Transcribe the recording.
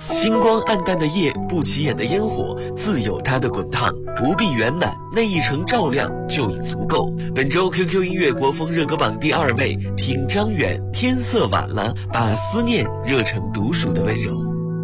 星光暗淡的夜，不起眼的烟火，自有它的滚烫，不必圆满，那一程照亮就已足够。本周 QQ 音乐国风热歌榜第2位，听张远《天色晚了》，把思念热成独属的温柔。